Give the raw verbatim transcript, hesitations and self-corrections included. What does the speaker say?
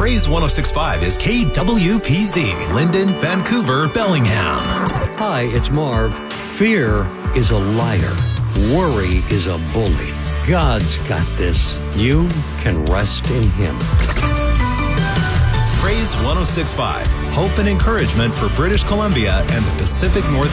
Praise one oh six point five is K W P Z, Linden, Vancouver, Bellingham. Hi, it's Marv. Fear is a liar. Worry is a bully. God's got this. You can rest in Him. Praise one oh six point five, hope and encouragement for British Columbia and the Pacific Northwest.